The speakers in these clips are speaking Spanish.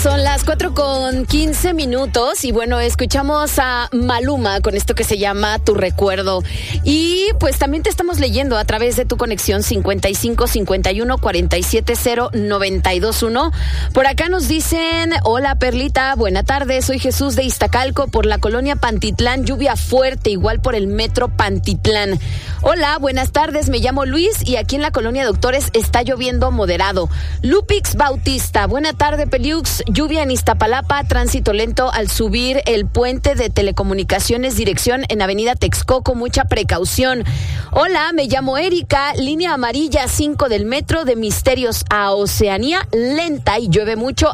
Son las 4:15 y bueno, escuchamos a Maluma con esto que se llama Tu Recuerdo. Y pues también te estamos leyendo a través de tu conexión 55 51 47 0 92 1. Por acá nos dicen: hola Perlita, buena tarde, soy Jesús de Iztacalco, por la colonia Pantitlán, lluvia fuerte, igual por el metro Pantitlán. Hola, buenas tardes, me llamo Luis y aquí en la colonia Doctores está lloviendo moderado. Lupix Bautista, buena tarde Peliux, lluvia en Iztapalapa, tránsito lento al subir el puente de telecomunicaciones, dirección en Avenida Texcoco, mucha precaución. Hola, me llamo Erika, línea amarilla 5 del metro de Misterios a Oceanía, lenta y llueve mucho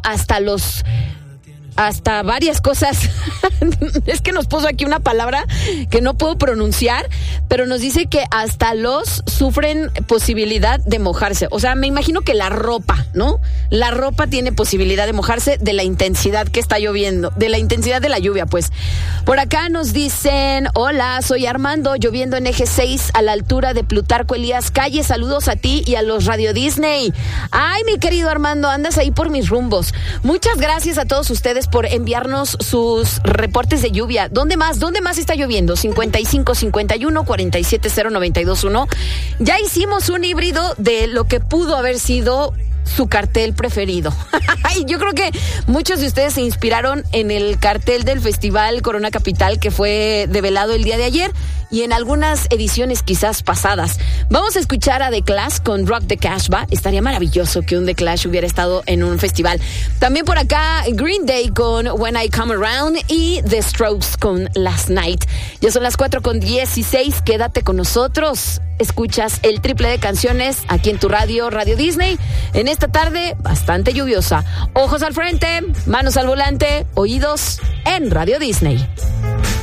hasta varias cosas. Es que nos puso aquí una palabra que no puedo pronunciar, pero nos dice que hasta los sufren posibilidad de mojarse. O sea, me imagino que la ropa, ¿no? La ropa tiene posibilidad de mojarse de la intensidad que está lloviendo, de la intensidad de la lluvia, pues. Por acá nos dicen: hola, soy Armando, lloviendo en Eje 6 a la altura de Plutarco Elías Calle. Saludos a ti y a los Radio Disney. Ay, mi querido Armando, andas ahí por mis rumbos. Muchas gracias a todos ustedes por enviarnos sus reportes de lluvia. ¿Dónde más está lloviendo? 55 51 47 0 92 1. Ya hicimos un híbrido de lo que pudo haber sido su cartel preferido. Yo creo que muchos de ustedes se inspiraron en el cartel del Festival Corona Capital que fue develado el día de ayer y en algunas ediciones quizás pasadas. Vamos a escuchar a The Clash con Rock the Casbah. Estaría maravilloso que un The Clash hubiera estado en un festival. También por acá Green Day con When I Come Around y The Strokes con Last Night. Ya son las 4:16. Quédate con nosotros. Escuchas el triple de canciones aquí en tu radio, Radio Disney, en esta tarde bastante lluviosa. Ojos al frente, manos al volante, oídos en Radio Disney.